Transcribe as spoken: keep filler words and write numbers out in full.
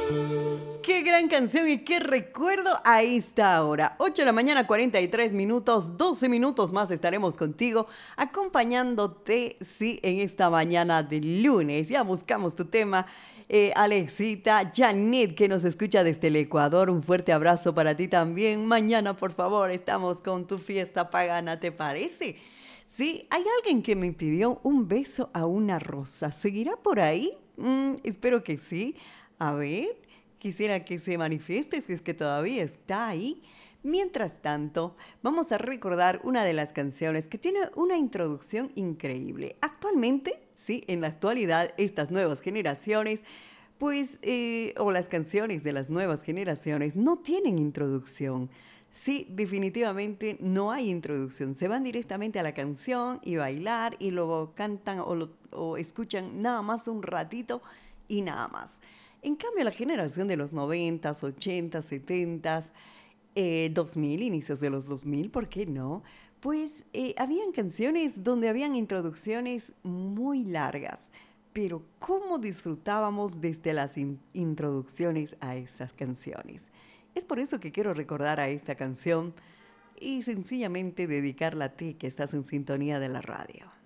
Qué gran canción y qué recuerdo a esta hora. ocho de la mañana, cuarenta y tres minutos, doce minutos más estaremos contigo, acompañándote, sí, en esta mañana de lunes. Ya buscamos tu tema. Eh, Alexita, Janet, que nos escucha desde el Ecuador, un fuerte abrazo para ti también. Mañana, por favor, estamos con tu fiesta pagana, ¿te parece? Sí, hay alguien que me pidió un beso a una rosa. ¿Seguirá por ahí? Mm, espero que sí. A ver, quisiera que se manifieste si es que todavía está ahí. Mientras tanto, vamos a recordar una de las canciones que tiene una introducción increíble. Actualmente, sí, en la actualidad, estas nuevas generaciones, pues, eh, o las canciones de las nuevas generaciones no tienen introducción. Sí, definitivamente no hay introducción. Se van directamente a la canción y bailar y luego cantan o, lo, o escuchan nada más un ratito y nada más. En cambio, la generación de los noventas, ochentas, setentas, eh, dos mil, inicios de los dos mil, ¿por qué no? Pues eh, habían canciones donde habían introducciones muy largas, pero ¿cómo disfrutábamos desde las in- introducciones a esas canciones? Es por eso que quiero recordar a esta canción y sencillamente dedicarla a ti que estás en sintonía de la radio.